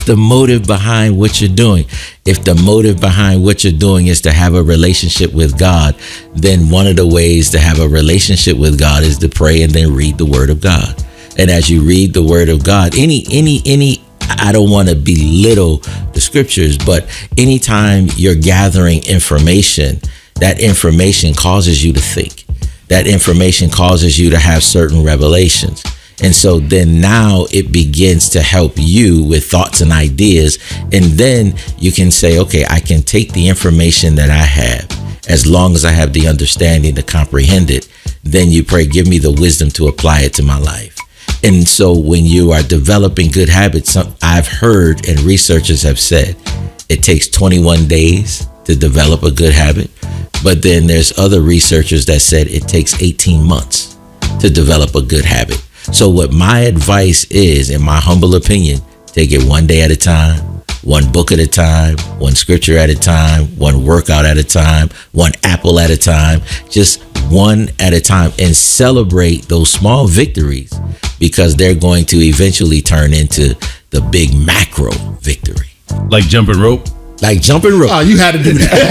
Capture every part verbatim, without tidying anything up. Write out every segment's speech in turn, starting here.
The motive behind what you're doing. If the motive behind what you're doing is to have a relationship with God, then one of the ways to have a relationship with God is to pray and then read the Word of God. And as you read the Word of God, any, any, any, I don't want to belittle the scriptures, but anytime you're gathering information, that information causes you to think. That information causes you to have certain revelations. And so then now it begins to help you with thoughts and ideas. And then you can say, okay, I can take the information that I have, as long as I have the understanding to comprehend it. Then you pray, give me the wisdom to apply it to my life. And so when you are developing good habits, I've heard and researchers have said it takes twenty-one days to develop a good habit. But then there's other researchers that said it takes eighteen months to develop a good habit. So what my advice is, in my humble opinion, take it one day at a time, one book at a time, one scripture at a time, one workout at a time, one apple at a time, just one at a time, and celebrate those small victories, because they're going to eventually turn into the big macro victory. Like jumping rope? Like jumping rope. Oh, you had to do that.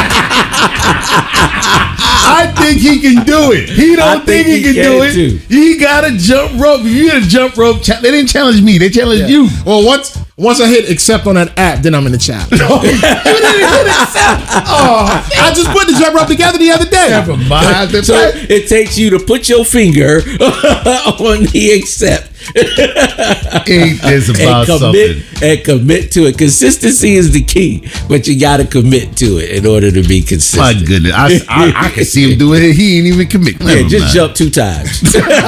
I think he can do it. He don't think, think he, he can, can do it. Too. He got to jump rope. If you get a jump rope, cha- they didn't challenge me. They challenged yeah. you. Well, once once I hit accept on that app, then I'm in the chat. No, you didn't hit accept. Oh, I just put the jump rope together the other day. Never mind. So it takes you to put your finger on the accept. Ain't this about and commit, something? And commit to it. Consistency is the key, but you got to commit to it in order to be consistent. My goodness, I, I, I can see him doing it. He ain't even commit. Never yeah, just mind. jump two times.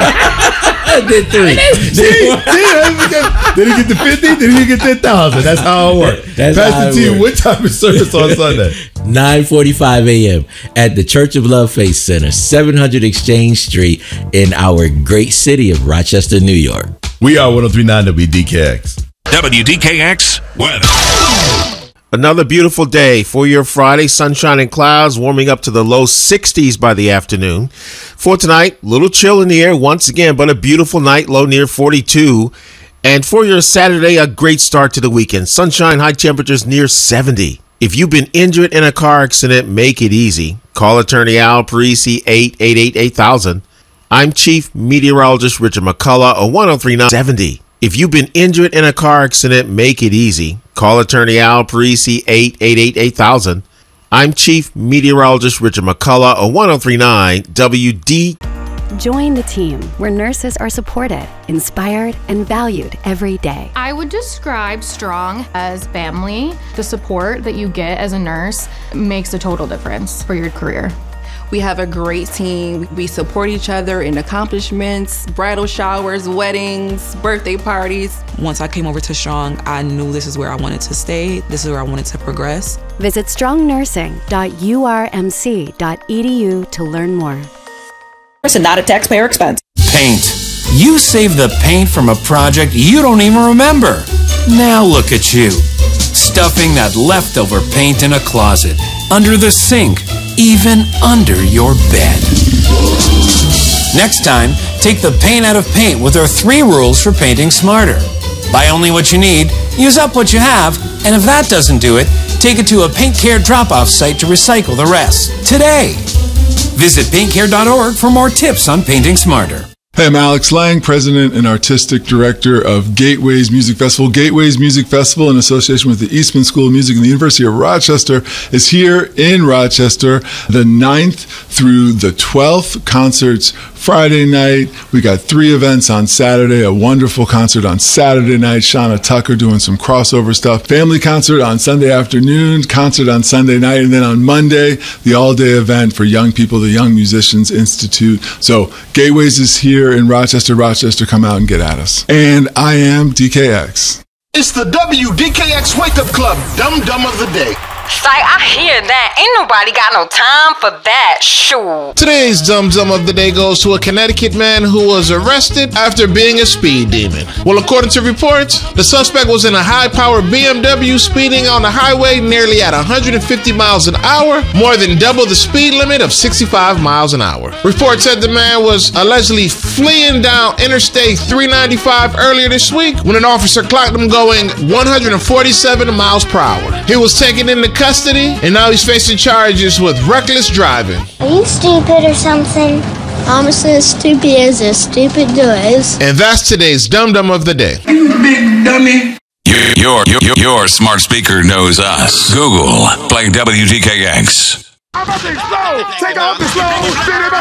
Did three. See, then he get to fifty, then he get to one thousand. That's how it works. That's Pastor T, what time is service on Sunday? nine forty-five a.m. at the Church of Love Faith Center, seven hundred Exchange Street in our great city of Rochester, New York. We are one oh three point nine W D K X. W D K X weather. Another beautiful day for your Friday. Sunshine and clouds warming up to the low sixties by the afternoon. For tonight, little chill in the air once again, but a beautiful night, low near forty-two. And for your Saturday, a great start to the weekend. Sunshine, high temperatures near seventy. If you've been injured in a car accident, make it easy. Call attorney Al Parisi, eight eight eight, eight thousand. I'm Chief Meteorologist Richard McCullough, a one oh three point nine seventy. If you've been injured in a car accident, make it easy. Call attorney Al Parisi, eight eight eight, eight thousand. I'm Chief Meteorologist Richard McCullough, a one oh three point nine W D. Join the team where nurses are supported, inspired, and valued every day. I would describe Strong as family. The support that you get as a nurse makes a total difference for your career. We have a great team. We support each other in accomplishments, bridal showers, weddings, birthday parties. Once I came over to Strong, I knew this is where I wanted to stay. This is where I wanted to progress. Visit strong nursing dot u r m c dot e d u to learn more. And not a taxpayer expense. Paint. You saved the paint from a project you don't even remember. Now look at you. Stuffing that leftover paint in a closet, under the sink, even under your bed. Next time, take the paint out of paint with our three rules for painting smarter. Buy only what you need, use up what you have, and if that doesn't do it, take it to a Paint Care drop-off site to recycle the rest. Today. Visit paint care dot org for more tips on painting smarter. Hey, I'm Alex Lang, President and Artistic Director of Gateways Music Festival. Gateways Music Festival, in association with the Eastman School of Music and the University of Rochester, is here in Rochester the ninth through the twelfth. Concerts Friday night. We got three events on Saturday, a wonderful concert on Saturday night, Shauna Tucker doing some crossover stuff, family concert on Sunday afternoon, concert on Sunday night, and then on Monday, the all-day event for young people, the Young Musicians Institute. So Gateways is here in Rochester. Rochester, come out and get at us. And I am D K X. It's the W D K X Wake Up Club Dum Dum of the Day. Say, I hear that. Ain't nobody got no time for that. Sure. Today's Dum Dum of the Day goes to a Connecticut man who was arrested after being a speed demon. Well, according to reports, the suspect was in a high-powered B M W speeding on the highway nearly at one hundred fifty miles an hour, more than double the speed limit of sixty-five miles an hour. Reports said the man was allegedly fleeing down Interstate three ninety-five earlier this week when an officer clocked him going one hundred forty-seven miles per hour. He was taken into custody, and now he's facing charges with reckless driving. Are you stupid or something? I'm as stupid as a stupid does. And that's today's Dum Dum of the Day. You big dummy. Your, your, your, your smart speaker knows us. Google, play W D K X. I'm about to explode. Take off the slow.